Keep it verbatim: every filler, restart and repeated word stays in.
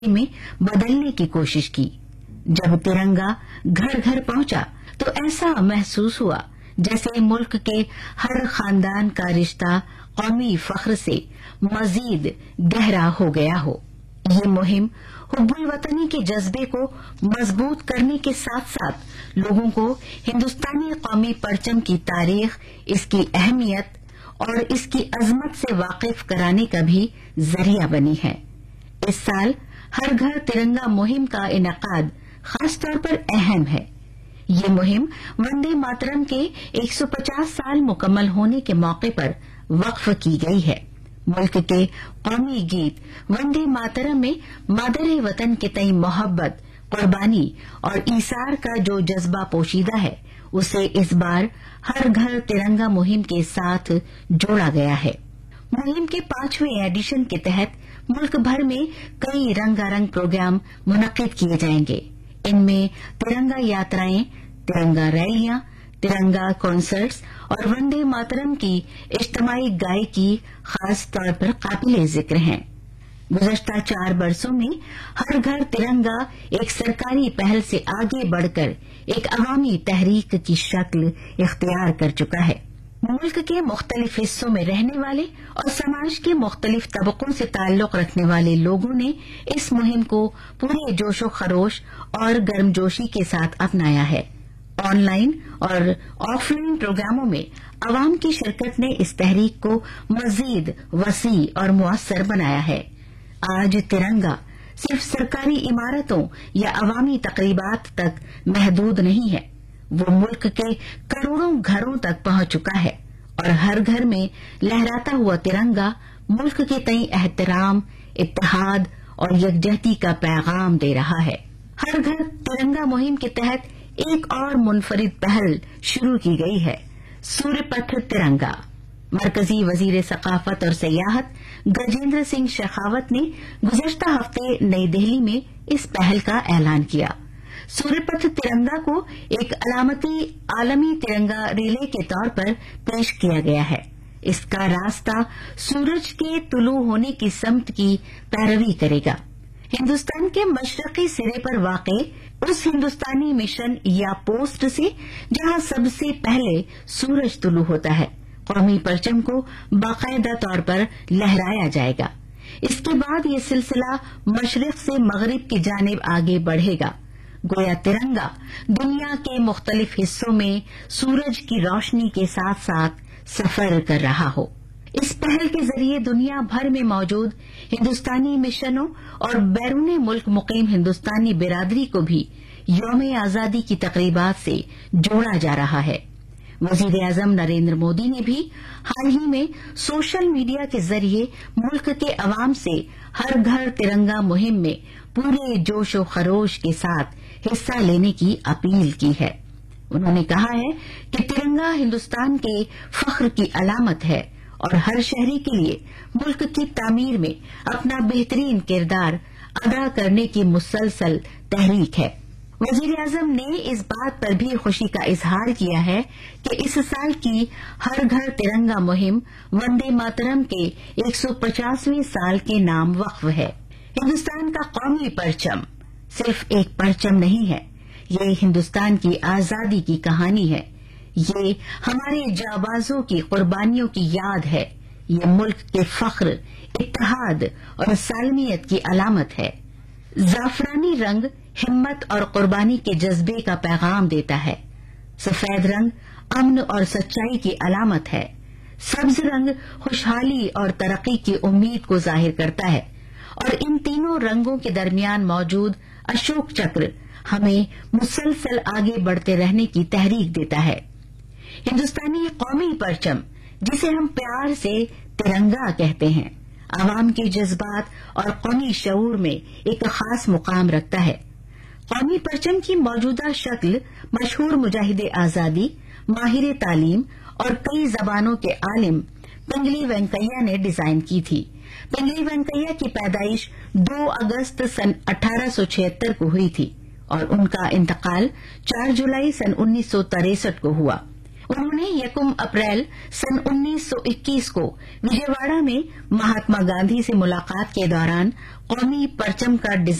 में बदलने की कोशिश की। जब तिरंगा घर घर पहुंचा तो ऐसा महसूस हुआ जैसे मुल्क के हर खानदान का रिश्ता कौमी फख्र से मजीद गहरा हो गया हो। ये मुहिम हुब्बुल वतनी के जज्बे को मजबूत करने के साथ साथ लोगों को हिंदुस्तानी कौमी परचम की तारीख, इसकी अहमियत और इसकी अजमत से वाकिफ कराने का भी जरिया बनी है। इस साल हर घर तिरंगा मुहिम का इनेकाद खास तौर पर अहम है। ये मुहिम वंदे मातरम के एक सौ पचास साल मुकम्मल होने के मौके पर वक्फ की गई है। मुल्क के कौमी गीत वंदे मातरम में मादरे वतन के तई मोहब्बत, कुर्बानी और ईसार का जो जज्बा पोशीदा है, उसे इस बार हर घर तिरंगा मुहिम के साथ जोड़ा गया है। मुहिम के पांचवें एडिशन के तहत मुल्क भर में कई रंगारंग प्रोग्राम मुनक्किद किए जाएंगे। इनमें तिरंगा यात्राएं, तिरंगा रैलियां, तिरंगा कॉन्सर्ट्स और वंदे मातरम की इज्तिमाई गायकी खास तौर पर काबिले जिक्र हैं। गुज़श्ता चार बरसों में हर घर तिरंगा एक सरकारी पहल से आगे बढ़कर एक अवामी तहरीक की शक्ल इख्तियार कर चुका है। मुल्क के मुख्तलिफ हिस्सों में रहने वाले और समाज के मुख्तलिफ तबकों से ताल्लुक रखने वाले लोगों ने इस मुहिम को पूरे जोशो खरोश और गर्मजोशी के साथ अपनाया है। ऑनलाइन और ऑफलाइन प्रोग्रामों में अवाम की शिरकत ने इस तहरीक को मजीद वसी और मुअस्सर बनाया है। आज तिरंगा सिर्फ सरकारी इमारतों या अवामी तकरीबात तक महदूद नहीं है, वो मुल्क के करोड़ों घरों तक पहुंच चुका है और हर घर में लहराता हुआ तिरंगा मुल्क के तई एहतराम, इत्तेहाद और यकजहती का पैगाम दे रहा है। हर घर तिरंगा मुहिम के तहत एक और मुनफरिद पहल शुरू की गई है, सूर्यपथ तिरंगा। मरकजी वजीर सकाफत और सियाहत गजेंद्र सिंह शेखावत ने गुज़श्ता हफ्ते नई दिल्ली में इस पहल का ऐलान किया। सूर्यपथ तिरंगा को एक अलामती आलमी तिरंगा रिले के तौर पर पेश किया गया है। इसका रास्ता सूरज के तुलू होने की समत की पैरवी करेगा। हिंदुस्तान के मशरकी सिरे पर वाक़े उस हिंदुस्तानी मिशन या पोस्ट से जहां सबसे पहले सूरज तुलू होता है, कौमी परचम को बाकायदा तौर पर लहराया जाएगा। इसके बाद ये सिलसिला मशरिक से मगरिब की जानिब आगे बढ़ेगा। गोया तिरंगा दुनिया के मुख्तलिफ हिस्सों में सूरज की रोशनी के साथ साथ सफर कर रहा हो। इस पहल के जरिए दुनिया भर में मौजूद हिंदुस्तानी मिशनों और बैरून मुल्क मुकीम हिंदुस्तानी बिरादरी को भी यौम आजादी की तकरीबात से जोड़ा जा रहा है। वजीर आजम नरेंद्र मोदी ने भी हाल ही में सोशल मीडिया के जरिए मुल्क के अवाम से हर घर तिरंगा मुहिम में पूरे जोशो खरोश के साथ हिस्सा लेने की अपील की है। उन्होंने कहा है कि तिरंगा हिंदुस्तान के फख्र की अलामत है और हर शहरी के लिए मुल्क की तामीर में अपना बेहतरीन किरदार अदा करने की मुसलसल तहरीक है। वजीर आजम ने इस बात पर भी खुशी का इजहार किया है कि इस साल की हर घर तिरंगा मुहिम वंदे मातरम के एक सौ पचासवें साल के नाम वक्फ है। हिंदुस्तान का कौमी परचम सिर्फ एक परचम नहीं है, ये हिंदुस्तान की आजादी की कहानी है। ये हमारे जाबाजों की कुर्बानियों की याद है। ये मुल्क के फख्र, इत्तेहाद और सालमियत की अलामत है। जाफरानी रंग हिम्मत और कुर्बानी के जज्बे का पैगाम देता है। सफेद रंग अमन और सच्चाई की अलामत है। सब्ज रंग खुशहाली और तरक्की की उम्मीद को जाहिर करता है और इन तीनों रंगों के दरमियान मौजूद अशोक चक्र हमें मुसलसल आगे बढ़ते रहने की तहरीक देता है। हिंदुस्तानी कौमी परचम, जिसे हम प्यार से तिरंगा कहते हैं, आवाम के जज्बात और कौमी शऊर में एक खास मुकाम रखता है। कौमी परचम की मौजूदा शक्ल मशहूर मुजाहिदे आजादी, माहिर तालीम और कई जबानों के आलिम पिंगली वेंकैया ने डिजाइन की थी। पिंगली वेंकैया की पैदाइश दो अगस्त सन अठारह सौ छिहत्तर को हुई थी और उनका इंतकाल चार जुलाई सन उन्नीस सौ तिरसठ को हुआ। उन्होंने यकम अप्रैल सन उन्नीस सौ इक्कीस को विजयवाड़ा में महात्मा गांधी से मुलाकात के दौरान कौमी परचम का